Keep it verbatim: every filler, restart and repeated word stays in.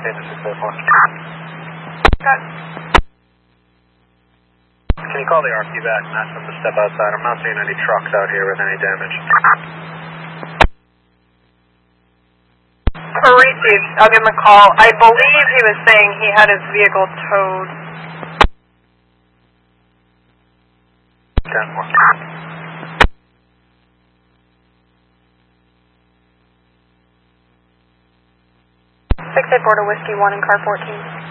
Payment six eight four. Got Can you call the R P back and ask them to step outside? I'm not seeing any trucks out here with any damage. Received. I'll give him a call. I believe he was saying he had his vehicle towed. ten four. six eight four to Whiskey one in car fourteen.